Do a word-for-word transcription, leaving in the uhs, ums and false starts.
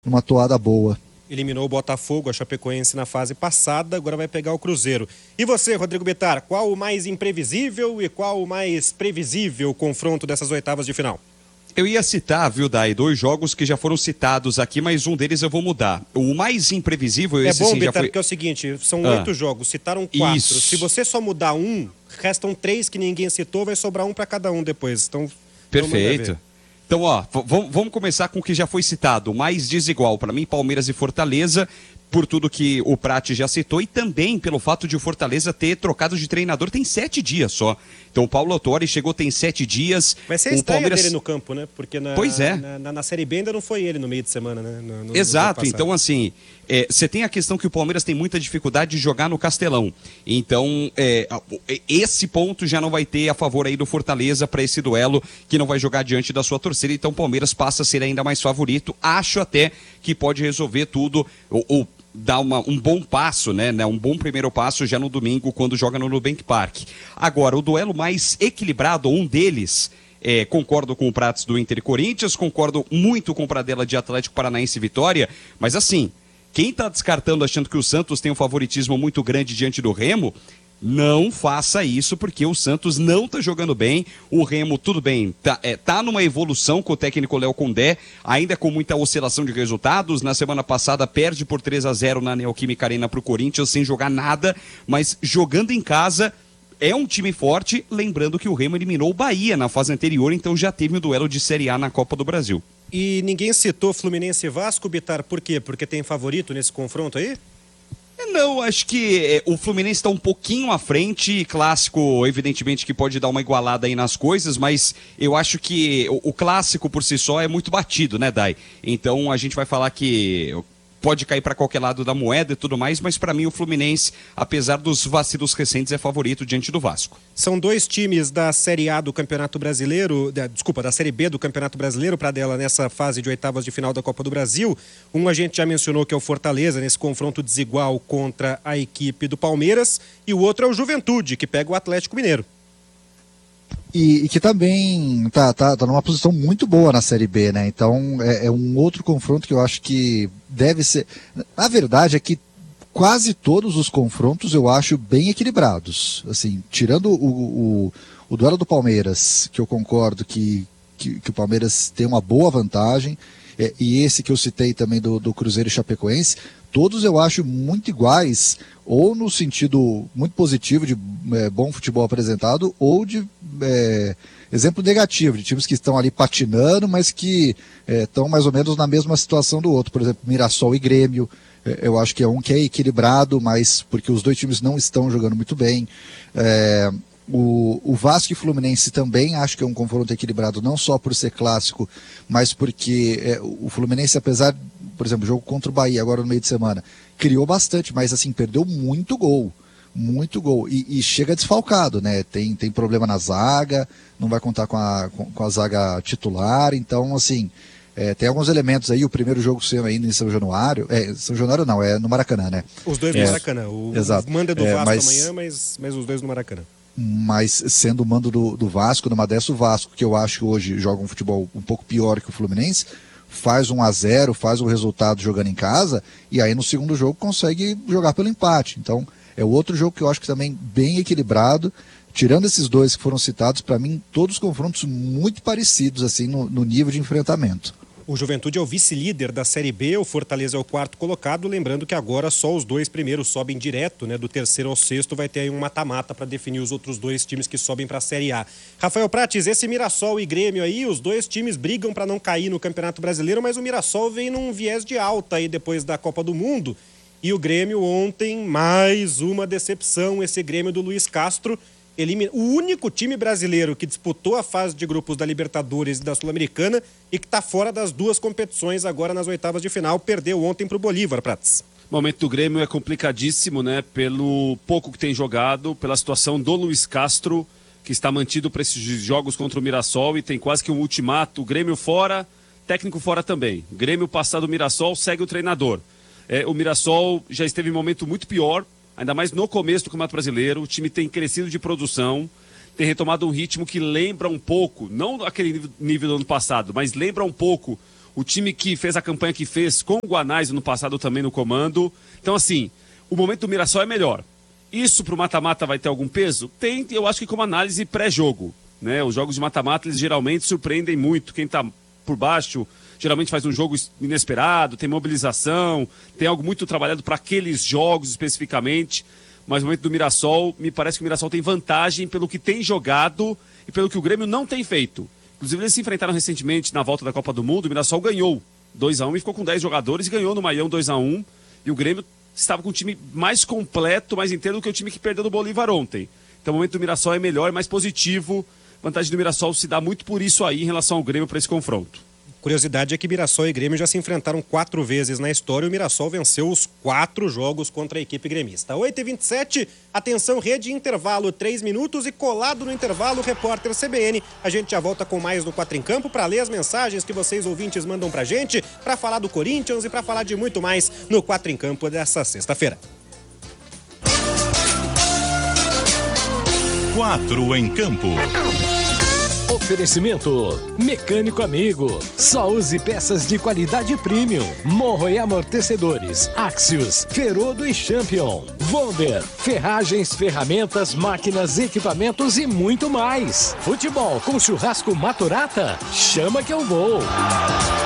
numa toada boa. Eliminou o Botafogo, a Chapecoense na fase passada, agora vai pegar o Cruzeiro. E você, Rodrigo Bittar, qual o mais imprevisível e qual o mais previsível confronto dessas oitavas de final? Eu ia citar, viu, Dai, dois jogos que já foram citados aqui, mas um deles eu vou mudar. O mais imprevisível... É esse bom, sim, Bittar, já foi... porque é o seguinte, são ah. oito jogos, citaram quatro. Isso. Se você só mudar um, restam três que ninguém citou, vai sobrar um para cada um depois. Então, perfeito. Então, ó, vamos começar com o que já foi citado. O mais desigual, para mim, Palmeiras e Fortaleza, por tudo que o Prati já citou e também pelo fato de o Fortaleza ter trocado de treinador tem sete dias só. Então o Paulo Autuori chegou tem sete dias. Vai ser a o estreia Palmeiras... dele no campo, né? Porque na, pois é. na, na, na Série B ainda não foi ele no meio de semana, né? No, no, Exato, no então assim, você é, tem a questão que o Palmeiras tem muita dificuldade de jogar no Castelão. Então, é, esse ponto já não vai ter a favor aí do Fortaleza para esse duelo, que não vai jogar diante da sua torcida. Então o Palmeiras passa a ser ainda mais favorito. Acho até que pode resolver tudo, ou, ou dar uma, um bom passo, né, né? Um bom primeiro passo já no domingo, quando joga no Nubank Park. Agora, o duelo mais equilibrado, um deles, é, concordo com o Prats do Inter e Corinthians, concordo muito com o Pradella de Atlético Paranaense e Vitória, mas assim, quem está descartando achando que o Santos tem um favoritismo muito grande diante do Remo, não faça isso, porque o Santos não tá jogando bem. O Remo, tudo bem, tá, é, tá numa evolução com o técnico Léo Condé, ainda com muita oscilação de resultados. Na semana passada perde por três a zero na Neoquímica Arena pro Corinthians, sem jogar nada, mas jogando em casa é um time forte. Lembrando que o Remo eliminou o Bahia na fase anterior, então já teve um duelo de Série A na Copa do Brasil. E ninguém citou Fluminense e Vasco, Bittar, por quê? Porque tem favorito nesse confronto aí? Não, acho que é, o Fluminense está um pouquinho à frente, clássico, evidentemente que pode dar uma igualada aí nas coisas, mas eu acho que o, o clássico por si só é muito batido, né, Dai? Então a gente vai falar que pode cair para qualquer lado da moeda e tudo mais, mas para mim o Fluminense, apesar dos vacilos recentes, é favorito diante do Vasco. São dois times da Série A do Campeonato Brasileiro, da, desculpa, da Série B do Campeonato Brasileiro, para dela nessa fase de oitavas de final da Copa do Brasil. Um a gente já mencionou que é o Fortaleza, nesse confronto desigual contra a equipe do Palmeiras, e o outro é o Juventude, que pega o Atlético Mineiro. E, e que também tá, tá, tá numa posição muito boa na Série B, né? Então é, é um outro confronto que eu acho que deve ser... Na verdade é que quase todos os confrontos eu acho bem equilibrados. Assim, tirando o, o, o duelo do Palmeiras, que eu concordo que, que, que o Palmeiras tem uma boa vantagem, é, e esse que eu citei também do, do Cruzeiro e Chapecoense, todos eu acho muito iguais, ou no sentido muito positivo de é, bom futebol apresentado, ou de é, exemplo negativo, de times que estão ali patinando, mas que estão é, mais ou menos na mesma situação do outro. Por exemplo, Mirassol e Grêmio, é, eu acho que é um que é equilibrado, mas porque os dois times não estão jogando muito bem. É, o, o Vasco e Fluminense também acho que é um confronto equilibrado, não só por ser clássico, mas porque é, o Fluminense, apesar, por exemplo, o jogo contra o Bahia agora no meio de semana, criou bastante, mas assim, perdeu muito gol, muito gol, e, e chega desfalcado, né, tem, tem problema na zaga, não vai contar com a, com, com a zaga titular, então assim, é, tem alguns elementos aí, o primeiro jogo sendo ainda em São Januário, é, São Januário não, é no Maracanã, né? Os dois no é, Maracanã, o, exato. o manda do é, Vasco mas... amanhã, mas, mas os dois no Maracanã. Mas sendo o mando do, do Vasco, numa dessa o Vasco, que eu acho que hoje joga um futebol um pouco pior que o Fluminense, faz um a zero, faz o resultado jogando em casa, e aí no segundo jogo consegue jogar pelo empate. Então é outro jogo que eu acho que também bem equilibrado, tirando esses dois que foram citados, para mim todos os confrontos muito parecidos assim no, no nível de enfrentamento. O Juventude é o vice-líder da Série B, o Fortaleza é o quarto colocado, lembrando que agora só os dois primeiros sobem direto, né? Do terceiro ao sexto vai ter aí um mata-mata para definir os outros dois times que sobem para a Série A. Rafael Prates, esse Mirassol e Grêmio aí, os dois times brigam para não cair no Campeonato Brasileiro, mas o Mirassol vem num viés de alta aí depois da Copa do Mundo, e o Grêmio ontem, mais uma decepção, esse Grêmio do Luiz Castro, elimina... o único time brasileiro que disputou a fase de grupos da Libertadores e da Sul-Americana e que está fora das duas competições agora nas oitavas de final, perdeu ontem para o Bolívar, Prats. O momento do Grêmio é complicadíssimo, né? Pelo pouco que tem jogado, pela situação do Luiz Castro, que está mantido para esses jogos contra o Mirassol e tem quase que um ultimato. O Grêmio fora, técnico fora também. O Grêmio passado o Mirassol, segue o treinador. É, o Mirassol já esteve em um momento muito pior, ainda mais no começo do Campeonato Brasileiro. O time tem crescido de produção, tem retomado um ritmo que lembra um pouco, não aquele nível do ano passado, mas lembra um pouco o time que fez a campanha que fez com o Guanais no passado também no comando. Então, assim, o momento do Mirassol é melhor. Isso pro mata-mata vai ter algum peso? Tem, eu acho que como análise pré-jogo, né? Os jogos de mata-mata, eles geralmente surpreendem muito. Quem tá por baixo geralmente faz um jogo inesperado, tem mobilização, tem algo muito trabalhado para aqueles jogos especificamente. Mas o momento do Mirassol, me parece que o Mirassol tem vantagem pelo que tem jogado e pelo que o Grêmio não tem feito. Inclusive, eles se enfrentaram recentemente na volta da Copa do Mundo, o Mirassol ganhou dois a um e ficou com dez jogadores e ganhou no Maião dois a um. E o Grêmio estava com um time mais completo, mais inteiro do que o time que perdeu do Bolívar ontem. Então o momento do Mirassol é melhor, mais positivo. A vantagem do Mirassol se dá muito por isso aí em relação ao Grêmio para esse confronto. Curiosidade é que Mirassol e Grêmio já se enfrentaram quatro vezes na história e o Mirassol venceu os quatro jogos contra a equipe gremista. oito e vinte e sete, atenção, rede, intervalo, três minutos e colado no intervalo, repórter C B N. A gente já volta com mais no Quatro em Campo para ler as mensagens que vocês ouvintes mandam pra gente, para falar do Corinthians e para falar de muito mais no Quatro em Campo dessa sexta-feira. Quatro em Campo. Oferecimento Mecânico Amigo. Só use peças de qualidade premium. Morro e amortecedores. Axios, Ferodo e Champion. Vonder, ferragens, ferramentas, máquinas, equipamentos e muito mais. Futebol com churrasco Maturata? Chama que eu vou.